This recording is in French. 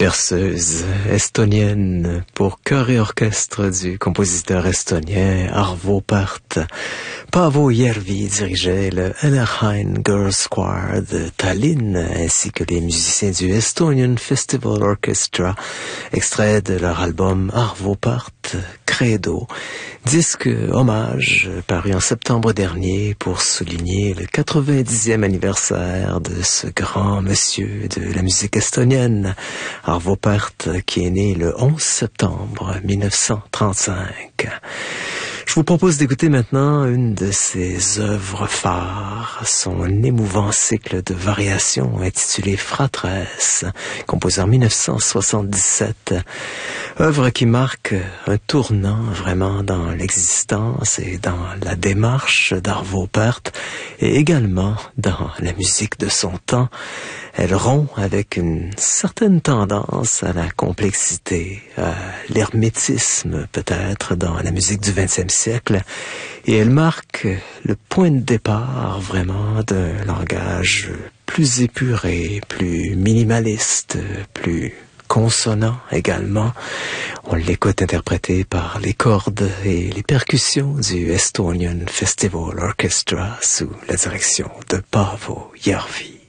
berceuse estonienne pour chœur et orchestre du compositeur estonien Arvo Pärt. Paavo Järvi dirigeait le Enerhain Girls Choir de Tallinn ainsi que les musiciens du Estonian Festival Orchestra, extrait de leur album Arvo Pärt Credo, disque hommage paru en septembre dernier pour souligner le 90e anniversaire de ce grand monsieur de la musique estonienne, Arvo Pärt, qui est né le 11 septembre 1935. Je vous propose d'écouter maintenant une de ses œuvres phares, son émouvant cycle de variations intitulé Fratres, composé en 1977. Œuvre qui marque un tournant vraiment dans l'existence et dans la démarche d'Arvo Pärt et également dans la musique de son temps. Elle rompt avec une certaine tendance à la complexité, à l'hermétisme peut-être dans la musique du XXe siècle, et elle marque le point de départ vraiment d'un langage plus épuré, plus minimaliste, plus consonant également. On l'écoute interprété par les cordes et les percussions du Estonian Festival Orchestra sous la direction de Paavo Järvi.